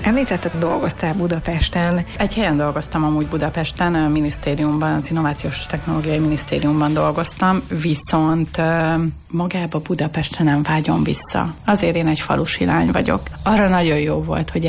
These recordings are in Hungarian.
Említetted, dolgoztál Budapesten. Egy helyen dolgoztam amúgy Budapesten, a minisztériumban, az Innovációs és Technológiai Minisztériumban dolgoztam, viszont magába Budapestre nem vágyom vissza. Azért én egy falusi lány vagyok. Arra nagyon jó volt, hogy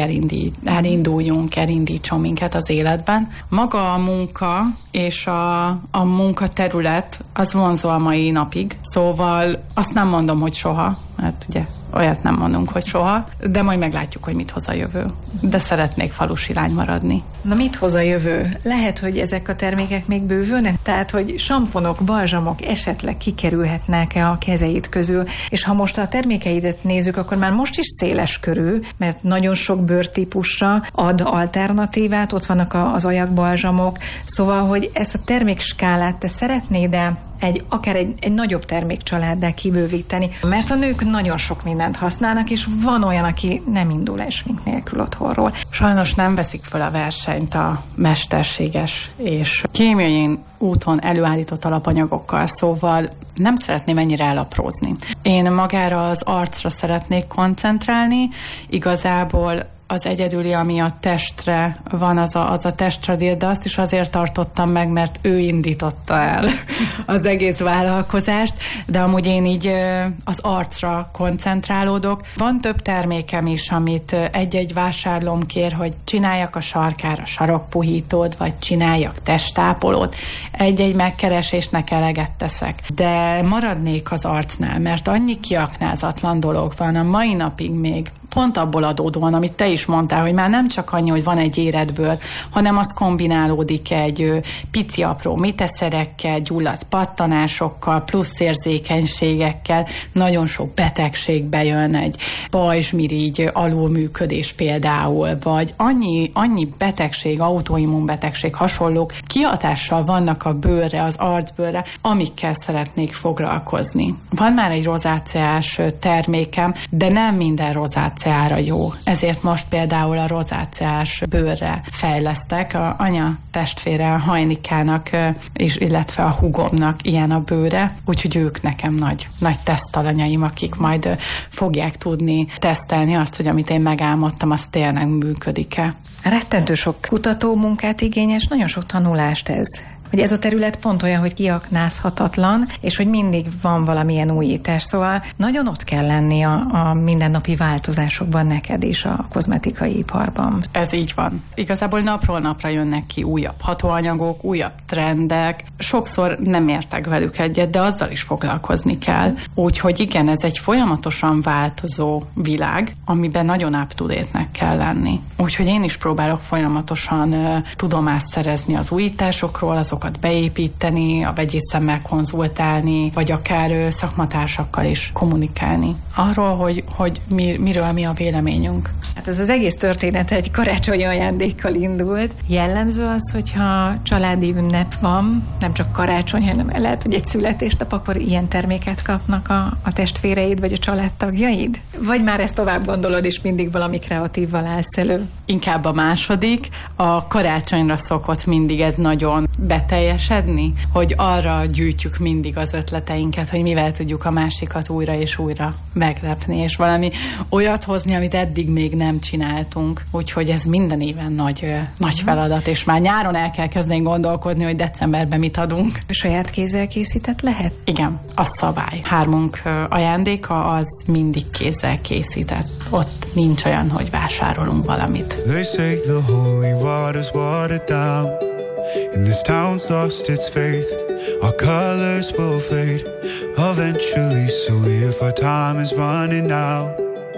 elindítson minket az életben. Maga a munka és a munkaterület az vonzó a mai napig. Szóval azt nem mondom, hogy soha, mert ugye olyat nem mondunk, hogy soha, de majd meglátjuk, hogy mit hoz a jövő. De szeretnék falusi lány maradni. Na, mit hoz a jövő? Lehet, hogy ezek a termékek még bővülnek? Tehát, hogy samponok, balzsamok esetleg kikerülhetnek-e a kezeid közül? És ha most a termékeidet nézzük, akkor már most is széles körű, mert nagyon sok bőrtípusra ad alternatívát, ott vannak az ajakbalzsamok, szóval, hogy ezt a termékskálát te szeretnéd-e akár egy nagyobb termékcsaláddá kibővíteni, mert a nők nagyon sok mindent használnak, és van olyan, aki nem indul el smink nélkül otthonról. Sajnos nem veszik fel a versenyt a mesterséges és kémiai úton előállított alapanyagokkal, szóval nem szeretném ennyire elaprózni. Én magára az arcra szeretnék koncentrálni, igazából az egyedüli, ami a testre van, az a testradír, de azt is azért tartottam meg, mert ő indította el az egész vállalkozást, de amúgy én így az arcra koncentrálódok. Van több termékem is, amit egy-egy vásárlóm kér, hogy csináljak a sarkára sarokpuhítót, vagy csináljak testápolót. Egy-egy megkeresésnek eleget teszek. De maradnék az arcnál, mert annyi kiaknázatlan dolog van a mai napig még, pont abból adódóan, amit te is mondtál, hogy már nem csak annyi, hogy van egy éretből, hanem az kombinálódik egy pici apró miteszerekkel, gyulladt pattanásokkal, plusz érzékenységekkel, nagyon sok betegség bejön, egy pajzsmirigy alulműködés például, vagy annyi betegség, autoimmunbetegség, hasonlók kihatással vannak a bőrre, az arcbőrre, amikkel szeretnék foglalkozni. Van már egy rozáceás termékem, de nem minden rozáceára jó. Ezért most például a rozáceás bőrre fejlesztek. A anya testvére, a Hajnikának, és illetve a húgomnak ilyen a bőre, úgyhogy ők nekem nagy tesztalanyaim, akik majd fogják tudni tesztelni azt, hogy amit én megálmodtam, az tényleg működik-e. Rettentő sok kutatómunkát igényes, nagyon sok tanulást ez. Hogy ez a terület pont olyan, hogy kiaknázhatatlan, és hogy mindig van valamilyen újítás. Szóval nagyon ott kell lenni a mindennapi változásokban neked is a kozmetikai iparban. Ez így van. Igazából napról napra jönnek ki újabb hatóanyagok, újabb trendek. Sokszor nem értek velük egyet, de azzal is foglalkozni kell. Úgyhogy igen, ez egy folyamatosan változó világ, amiben nagyon up-to-date-nek kell lenni. Úgyhogy én is próbálok folyamatosan tudomást szerezni az újításokról, azokat beépíteni, a vegyészemmel konzultálni, vagy akár szakmatársakkal is kommunikálni. Arról, hogy miről mi a véleményünk. Hát ez az egész történet egy karácsonyi ajándékkal indult. Jellemző az, hogyha családi ünnep van, nem csak karácsony, hanem lehet, hogy egy születésnap, akkor ilyen terméket kapnak a testvéreid, vagy a családtagjaid? Vagy már ezt tovább gondolod, és mindig valami kreatívval állsz elő? Inkább a második. A karácsonyra szokott mindig ez nagyon beteljesedni, hogy arra gyűjtjük mindig az ötleteinket, hogy mivel tudjuk a másikat újra és újra meglepni, és valami olyat hozni, amit eddig még nem csináltunk. Úgyhogy ez minden éven nagy feladat, és már nyáron el kell kezdeni gondolkodni, hogy decemberben mit adunk. Saját kézzel készített lehet? Igen, az szabály. 3 ajándéka az mindig kézzel készített. Ott nincs olyan, hogy vásárolunk valamit. They say the holy water's watered down, and this town's lost its faith. Our colors will fade eventually, so if our time is running out,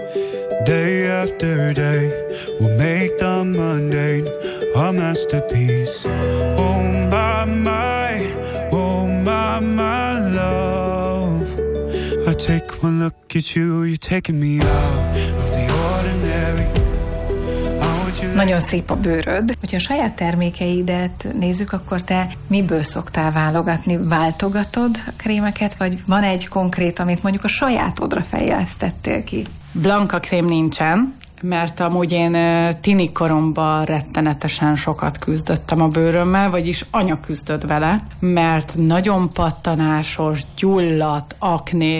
day after day we'll make the mundane a masterpiece. Oh my love, I take one look at you, you're taking me out of the ordinary. Nagyon szép a bőröd. Hogyha a saját termékeidet nézzük, akkor te miből szoktál válogatni? Váltogatod a krémeket, vagy van egy konkrét, amit mondjuk a sajátodra fejlesztettél ki? Blanka krém nincsen, mert amúgy én tini koromban rettenetesen sokat küzdöttem a bőrömmel, vagyis anya küzdött vele, mert nagyon pattanásos, gyulladt, aknés,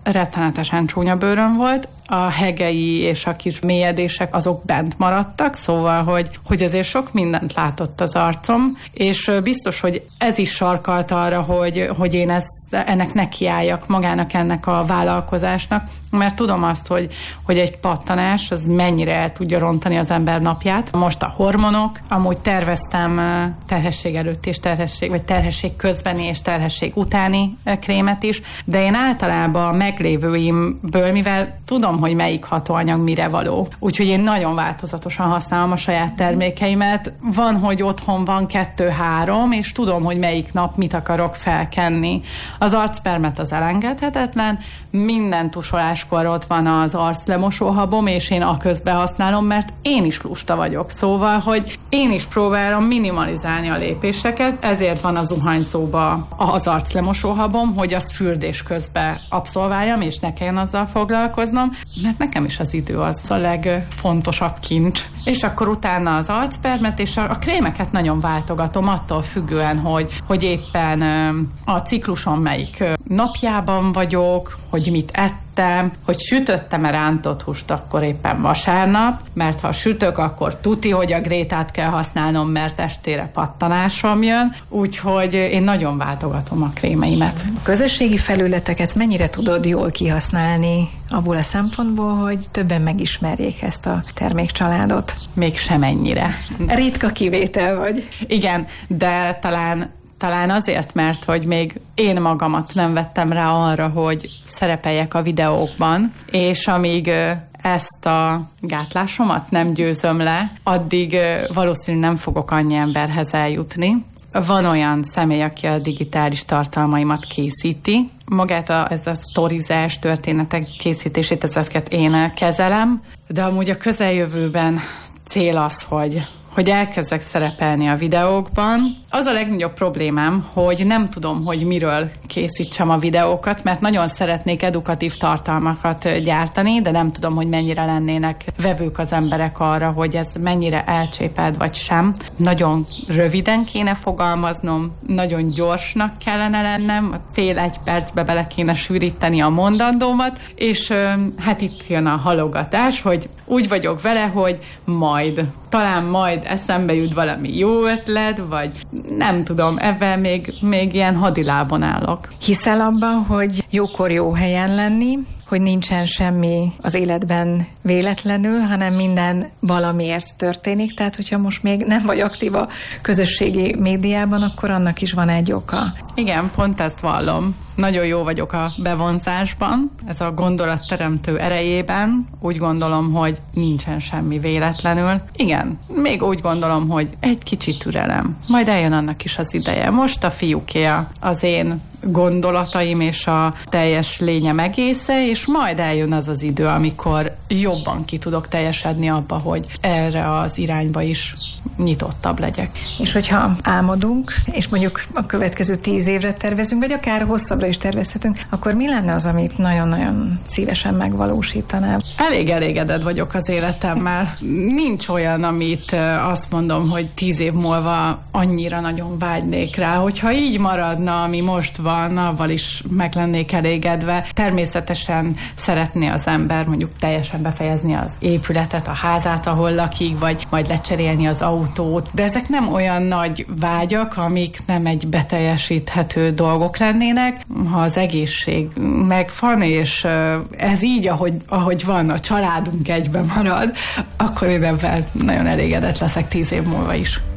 rettenetesen csúnya bőröm volt, a hegei és a kis mélyedések azok bent maradtak, szóval, hogy azért sok mindent látott az arcom, és biztos, hogy ez is sarkalt arra, hogy én ennek nekiálljak magának ennek a vállalkozásnak, mert tudom azt, hogy egy pattanás az mennyire el tudja rontani az ember napját. Most a hormonok, amúgy terveztem terhesség előtt és terhesség közbeni és terhesség utáni krémet is, de én általában a meglévőimből, mivel tudom, hogy melyik hatóanyag mire való. Úgyhogy én nagyon változatosan használom a saját termékeimet. Van, hogy otthon van 2-3, és tudom, hogy melyik nap mit akarok felkenni. Az arcpermet az elengedhetetlen, minden tusoláskor ott van az arclemosóhabom, és én aközben használom, mert én is lusta vagyok. Szóval, hogy én is próbálom minimalizálni a lépéseket, ezért van a zuhanyzóba az arclemosóhabom, hogy azt fürdés közben abszolváljam, és ne kelljen azzal foglalkoznom, mert nekem is az idő az a legfontosabb kincs. És akkor utána az arcpermet, és a krémeket nagyon váltogatom, attól függően, hogy éppen a cikluson melyik napjában vagyok, hogy mit ettem, hogy sütöttem-e rántott húst, akkor éppen vasárnap, mert ha sütök, akkor tuti, hogy a grétát kell használnom, mert estére pattanásom jön, úgyhogy én nagyon váltogatom a krémeimet. A közösségi felületeket mennyire tudod jól kihasználni abból a szempontból, hogy többen megismerjék ezt a termékcsaládot? Még sem ennyire. Ritka kivétel vagy. Igen, de talán azért, mert hogy még én magamat nem vettem rá arra, hogy szerepeljek a videókban, és amíg ezt a gátlásomat nem győzöm le, addig valószínűleg nem fogok annyi emberhez eljutni. Van olyan személy, aki a digitális tartalmaimat készíti, magát ez a sztorizás, történetek készítését, ezeket én kezelem, de amúgy a közeljövőben cél az, hogy elkezdek szerepelni a videókban. Az a legnagyobb problémám, hogy nem tudom, hogy miről készítsem a videókat, mert nagyon szeretnék edukatív tartalmakat gyártani, de nem tudom, hogy mennyire lennének vevők az emberek arra, hogy ez mennyire elcsépelt vagy sem. Nagyon röviden kéne fogalmaznom, nagyon gyorsnak kellene lennem, fél-egy percbe bele kéne sűríteni a mondandómat, és hát itt jön a halogatás, hogy úgy vagyok vele, hogy talán majd eszembe jut valami jó ötlet, vagy nem tudom, ebben még ilyen hadilábon állok. Hiszel abban, hogy jókor jó helyen lenni, hogy nincsen semmi az életben véletlenül, hanem minden valamiért történik, tehát hogyha most még nem vagy aktív a közösségi médiában, akkor annak is van egy oka. Igen, pont ezt vallom. Nagyon jó vagyok a bevonzásban, ez a gondolatteremtő erejében. Úgy gondolom, hogy nincsen semmi véletlenül. Igen, még úgy gondolom, hogy egy kicsi türelem. Majd eljön annak is az ideje. Most a fiúké az én gondolataim és a teljes lényem egésze, és majd eljön az idő, amikor jobban ki tudok teljesedni abba, hogy erre az irányba is nyitottabb legyek. És hogyha álmodunk, és mondjuk a következő 10 évre tervezünk, vagy akár hosszabbra is tervezhetünk, akkor mi lenne az, amit nagyon-nagyon szívesen megvalósítanál? Elég elégedett vagyok az életemmel. Nincs olyan, amit azt mondom, hogy 10 év múlva annyira nagyon vágynék rá, hogyha így maradna, ami most van, avval is meg lennék elégedve. Természetesen szeretné az ember mondjuk teljesen befejezni az épületet, a házát, ahol lakik, vagy majd lecserélni az autót, de ezek nem olyan nagy vágyak, amik nem egy beteljesíthető dolgok lennének. Ha az egészség megvan, és ez így, ahogy van, a családunk egyben marad, akkor én ebben nagyon elégedett leszek 10 év múlva is.